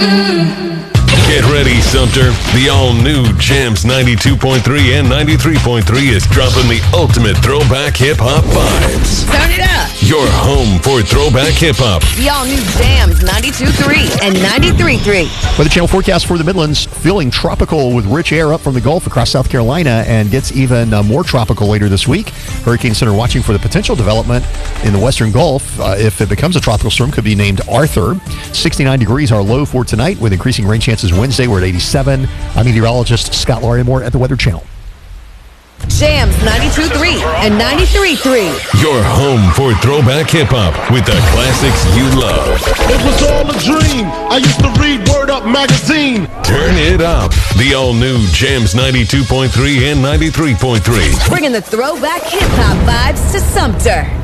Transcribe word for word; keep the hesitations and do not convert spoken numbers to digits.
Get ready, Sumter. The all-new Jams ninety-two point three and ninety-three point three is dropping the ultimate throwback hip-hop vibes. Turn it up. Your home for throwback hip-hop. The all-new Jams ninety-two point three and ninety-three point three. Weather Channel forecast for the Midlands, feeling tropical with rich air up from the Gulf across South Carolina, and gets even uh, more tropical later this week. Hurricane Center watching for the potential development in the Western Gulf. Uh, if it becomes a tropical storm, could be named Arthur. sixty-nine degrees our low for tonight, with increasing rain chances Wednesday. We're at eighty-seven. I'm meteorologist Scott Larimore at the Weather Channel. Jams ninety-two point three and ninety-three point three. Your home for throwback hip-hop with the classics you love. It was all a dream. I used to read Word Up magazine. Turn it up. The all-new Jams ninety-two point three and ninety-three point three. Bringing the throwback hip-hop vibes to Sumter.